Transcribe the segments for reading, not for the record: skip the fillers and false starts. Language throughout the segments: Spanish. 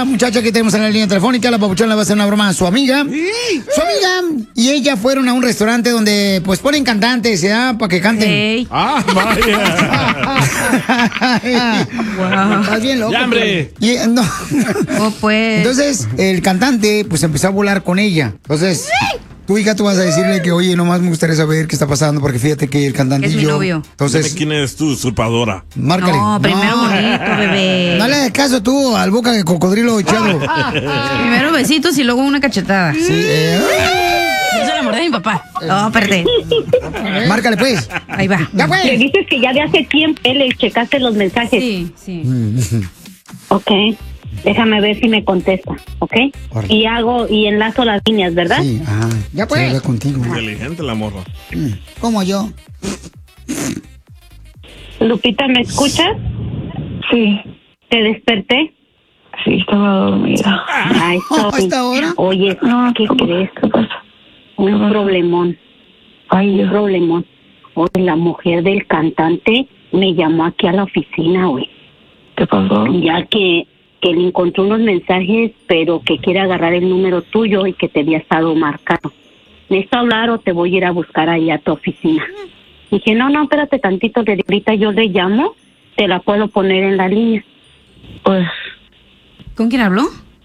esta muchacha que tenemos en la línea telefónica, la papuchona le va a hacer una broma a su amiga. Su amiga y ella fueron a un restaurante donde pues ponen cantantes, ¿ya? Para que canten. Hey. ¡Ah, vaya! Wow. Estás bien loco. ¡Ya, hombre! No. Oh, pues. Entonces, el cantante pues empezó a volar con ella. Entonces, tu hija, tú vas a decirle que, oye, nomás me gustaría saber qué está pasando, porque fíjate que el cantante Es y mi yo... novio. Entonces, Dime quién eres tú, usurpadora. márcale. No, primero bonito, bebé. No le hagas caso tú al boca de cocodrilo echado. Primero besitos y luego una cachetada. Sí, Yo se la mordí a mi papá. No, perdé. márcale, pues. Ahí va. Ya, pues. Le dices que ya de hace tiempo le checaste los mensajes. Sí, sí. Ok. Déjame ver si me contesta, ¿ok? Órale. Y enlazo las líneas, ¿verdad? Sí, ajá. Ya, pues. Hablar contigo. Inteligente la morra. Como yo. Lupita, ¿me escuchas? Sí, ¿Te desperté? sí, estaba dormida. Ay, ¿A esta hora? Oye, No, ¿qué crees? ¿Qué pasa? Un problemón. Ay, Un Dios. problemón. Oye, la mujer del cantante me llamó aquí a la oficina, güey. ¿Qué pasó? Ya que le encontró unos mensajes, pero que quiere agarrar el número tuyo y que te había estado marcado. ¿Necesito hablar o te voy a ir a buscar ahí a tu oficina? Dije, no, espérate tantito, que ahorita yo le llamo, te la puedo poner en la línea. Pues, ¿Con quién habló?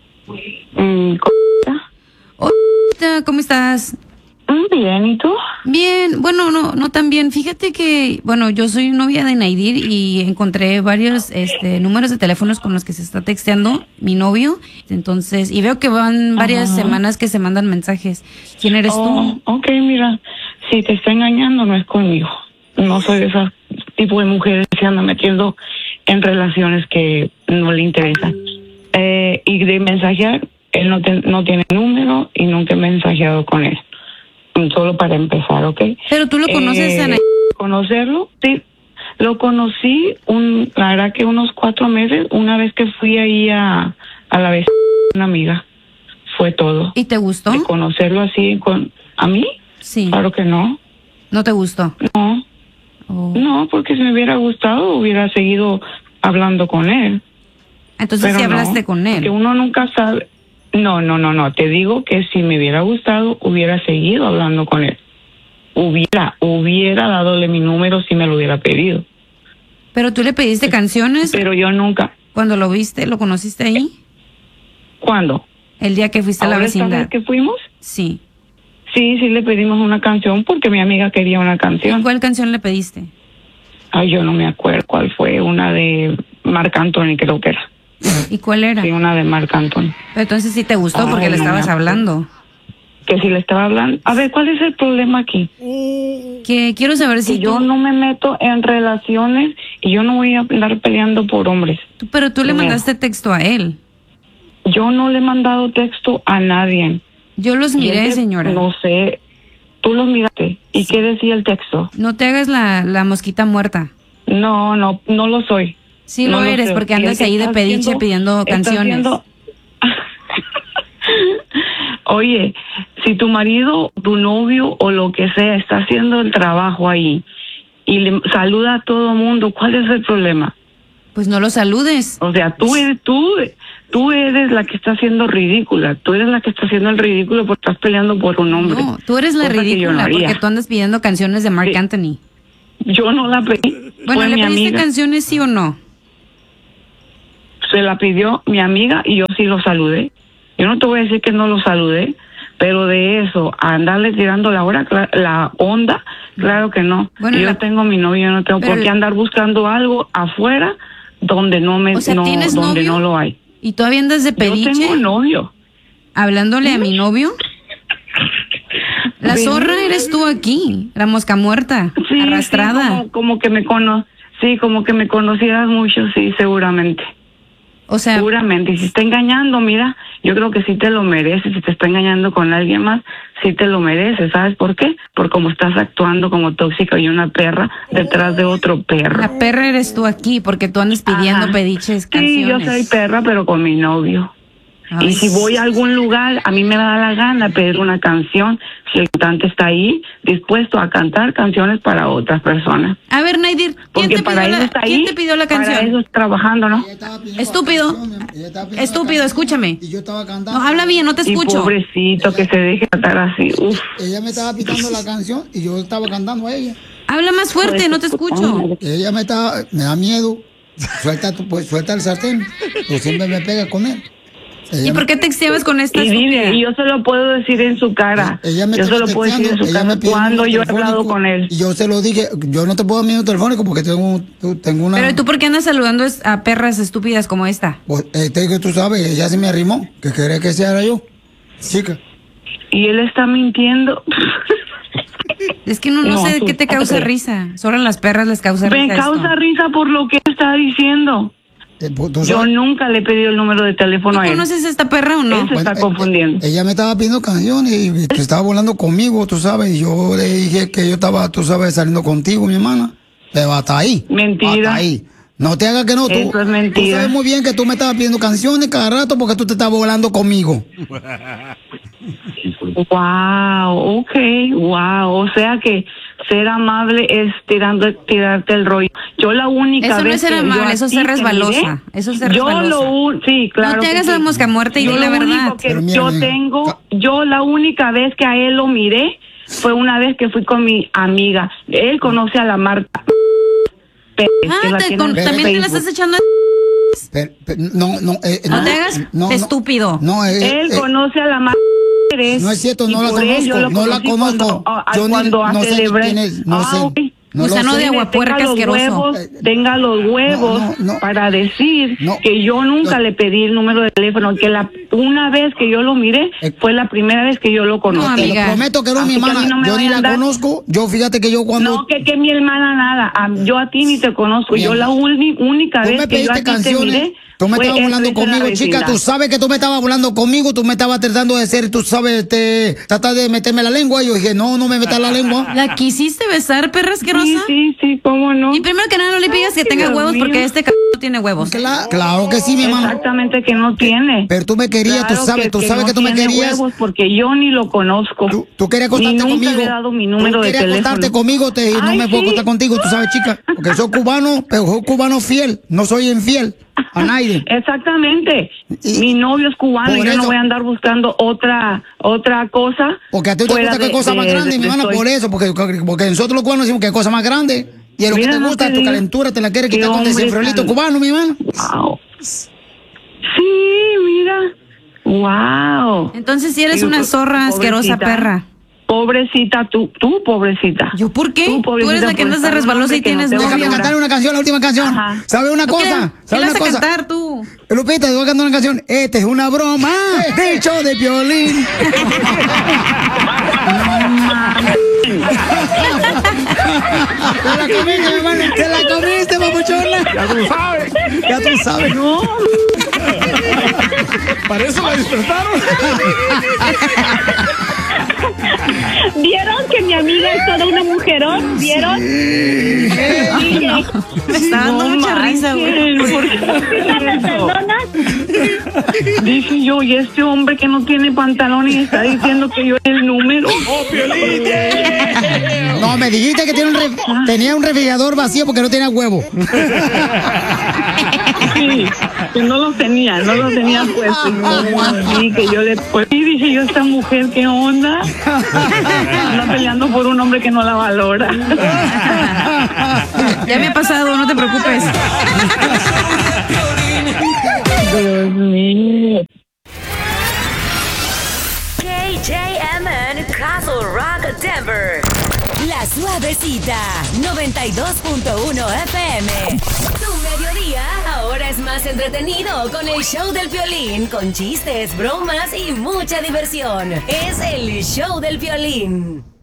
Hola, ¿cómo estás? Bien, ¿y tú? Bien, bueno, no tan bien. Fíjate que, bueno, yo soy novia de Naidir y encontré varios números de teléfonos con los que se está texteando mi novio. Entonces, y veo que van varias semanas que se mandan mensajes. ¿Quién eres tú? Ok, mira, si te está engañando no es conmigo. No soy de ese tipo de mujeres que se andan metiendo en relaciones que no le interesan. Y de mensajear, él no tiene número y nunca he mensajeado con él. Solo para empezar, ¿ok? Pero tú lo conoces, Ana. ¿Conocerlo? Sí, lo conocí, la verdad que unos 4 meses, una vez que fui ahí a la vez una amiga. Fue todo. ¿Y te gustó? De conocerlo así, ¿a mí? Sí. Claro que no. ¿No te gustó? No, Oh. no, porque si me hubiera gustado, hubiera seguido hablando con él. Entonces Pero sí hablaste no, con él. porque uno nunca sabe. No. Te digo que si me hubiera gustado, hubiera seguido hablando con él. Hubiera dadole mi número si me lo hubiera pedido. Pero tú le pediste canciones Pero yo nunca. cuando lo viste, lo conociste ahí, ¿Cuándo? el día que fuiste a la ¿Ahora esta vecindad. vez que fuimos? Sí. Sí, le pedimos una canción porque mi amiga quería una canción. ¿Cuál canción le pediste? Ay, yo no me acuerdo cuál fue. Una de Marc Anthony, creo que era. ¿Y cuál era? Sí, una de Marc Anthony. Pero entonces sí te gustó porque Ay, le no estabas me acuerdo. hablando. Que si le estaba hablando. A ver, ¿cuál es el problema aquí? Que quiero saber si Que yo no me meto en relaciones y yo no voy a andar peleando por hombres. Pero tú le Primero. mandaste texto a él. Yo no le he mandado texto a nadie. Yo los Y miré, ese, señora. No sé. Tú los miraste. ¿Y qué decía el texto? No te hagas la mosquita muerta. No lo soy. Sí No lo lo eres sé. porque Y el andas que ahí de está pediche haciendo- pidiendo está canciones. haciendo- Oye, si tu marido, tu novio o lo que sea está haciendo el trabajo ahí y le saluda a todo mundo, ¿cuál es el problema? Pues no lo saludes. O sea, tú eres la que está haciendo ridícula. Tú eres la que está haciendo el ridículo porque estás peleando por un hombre. No, tú eres la Cosa que yo no ridícula haría. porque tú andas pidiendo canciones de Marc Sí. Anthony. Yo no la pedí. Bueno, fue ¿le mi pediste amiga. canciones sí o no? Se la pidió mi amiga y yo sí lo saludé. Yo no te voy a decir que no lo saludé, pero de eso, a andarle tirando la onda, claro que no. Bueno, Yo tengo mi novio, yo no tengo pero por qué andar buscando algo afuera donde O sea, ¿tienes donde novio? no lo hay. ¿Y todavía andas de Yo pediche tengo novio. hablándole a mi novio? La Sí. zorra eres tú aquí, la mosca muerta, Sí, arrastrada. sí, como que me como que me conocieras mucho, sí, seguramente. O sea, Seguramente, y si está engañando, mira, yo creo que sí te lo mereces. Si te está engañando con alguien más, sí te lo mereces. ¿Sabes por qué? Por cómo estás actuando como tóxica y una perra detrás de otro perro. la perra eres tú aquí porque tú andas pidiendo Ajá. pediches Sí, canciones. yo soy perra, pero con mi novio. Ay. Y si voy a algún lugar, a mí me da la gana pedir una canción. Si el cantante está ahí, dispuesto a cantar canciones para otras personas. A ver, Naidir, Porque para eso está ahí. ¿quién te pidió la canción? Para eso es trabajando, ¿no? Ella estaba pidiendo Estúpido. la canción, ella estaba pidiendo Estúpido, la canción, escúchame. Y yo estaba cantando. No, habla bien, no te Y escucho. pobrecito que se deje cantar así. Uf. Ella me estaba pitando la canción y yo estaba cantando a ella. Habla más fuerte, no te escucho. Ella me da miedo. Suelta el sartén. Yo siempre me pega con él. ¿Y por qué texteabas con esta Y dile, estúpida? y yo se lo puedo decir en su cara. Ella me Yo se estaba lo puedo decir en texteando, su ella cara me pidió cuando mi yo he número hablado telefónico, con él. Y yo se lo dije, yo no te puedo dar mi número telefónico porque tengo una... Pero ¿tú por qué andas saludando a perras estúpidas como esta? Pues, que tú sabes, ella se me arrimó, que quería que sea yo, chica. Y él está mintiendo. Es que no sé qué te causa risa. Solo a las perras les causa risa. Me causa esto. risa por lo que está diciendo. ¿Tú Yo sabes? nunca le he pedido el número de teléfono ¿Tú a él. conoces a esta perra o no? Él se está confundiendo. Ella me estaba pidiendo canciones y que estaba volando conmigo, tú sabes, y yo le dije que yo estaba, tú sabes, saliendo contigo, mi hermana. Pero hasta ahí. Mentira. Hasta ahí. No te hagas que no. Eso es mentira. Tú sabes muy bien que tú me estabas pidiendo canciones cada rato porque tú te estabas volando conmigo. Wow, okay, wow. O sea que ser amable es tirarte el rollo. Yo la única Eso no vez es ser que yo amable, a eso es ti ser te resbalosa. miré, Eso es ser yo resbalosa. sí, claro. No te que hagas sí. la mosca muerta y Yo di la lo verdad. único que Pero mira, yo mira. tengo, yo la única vez que a él lo miré fue una vez que fui con mi amiga. Él conoce a la Marta. Pérez, que la tiene en También te la Facebook. estás echando. No te hagas estúpido. No, Él conoce a la Marta Pérez. no es cierto, y no la por él yo conozco, lo no la conocí conozco. Cuando, cuando no sé ni celebré. quién es, no sé. ok. No lo Gusano sé. de aguapuerca Tenga los asqueroso. huevos, tenga los huevos no. para decir No. que yo nunca le pedí el número de teléfono, que una vez que yo lo miré fue la primera vez que yo lo conocí. No, Te amiga. lo prometo que no, Así mi que a mí hermana. no me Yo ni vayan la a dar- conozco. Yo fíjate que yo cuando. No, que mi hermana nada. Yo a ti ni te conozco. Mi Yo la amor, única Tú vez me que yo a pediste ti te canciones. miré Tú me fue estabas volando esto en la conmigo, chica. vecindad. Tú sabes que tú me estabas volando conmigo. Tú me estabas tratando de ser, tú sabes, tratar de meterme la lengua. Y yo dije, no me metas la lengua. ¿La quisiste besar, perra asquerosa? Sí, cómo no. Y primero que nada no le pidas que tenga Dios huevos mío. porque este no tiene huevos. Claro que sí, mi hermano. Exactamente que no tiene. Pero tú me querías, Claro tú sabes no que tú me tiene querías. huevos porque yo ni lo conozco. Tú querías acostarte Ni nunca conmigo. le he dado mi número tú de querías teléfono. acostarte conmigo, no Ay, me puedo sí. acostar contigo, tú sabes, chica. Porque soy cubano, pero soy cubano fiel. No soy infiel a nadie. Exactamente. Y- Mi novio es cubano y por yo no eso- voy a andar buscando otra cosa. Porque a ti te fuera gusta de- qué cosa más de- grande, de- mi hermana, soy- por eso. Porque nosotros los cubanos decimos que cosa más grande. Y es lo que Mira, te no gusta, te tu digo. calentura, te la quieres Qué quitar con hombre desenfriolito tan- cubano, mi hermana. Wow. Sí, mira. Wow. Entonces si eres Sí, una zorra asquerosa, pobrecita. perra. Pobrecita, tú pobrecita. ¿Yo por qué? Tú, Tú eres pobrecita, la que por andas de estar un resbalosa hombre y que no tienes te va a Déjame novio. valorar. cantar una canción, la última canción. Ajá. ¿Sabes una ¿Qué? cosa? ¿Qué ¿Sabes le vas una a cosa? cantar tú? Lupita, te voy a cantar una canción. Esta es una broma del show de Piolín. Te la comiste, mi hermano. Te la comiste, papuchona. Ya tú sabes. Ya tú sabes. No, Para eso la despertaron. ¿Vieron que mi amiga es toda una mujerón? ¿Vieron? Dije, Me está dando mucha risa, güey. ¿por qué ¿me haces eso? perdonas? Dije yo, y este hombre que no tiene pantalón y está diciendo que yo el número. ¡Oh, Piolín! No, me dijiste que tenía un refrigerador vacío porque no tenía huevo. Sí, que no lo tenía puesto. Y que yo le pues, y dije yo, esta mujer, ¿qué onda? Anda peleando por un hombre que no la valora. Ya me ha pasado, no te preocupes. Dios mío. KJMN Castle Rock Denver. La Suavecita, 92.1 FM. Tu mediodía ahora es más entretenido con el show del Piolín, con chistes, bromas y mucha diversión. Es el show del Piolín.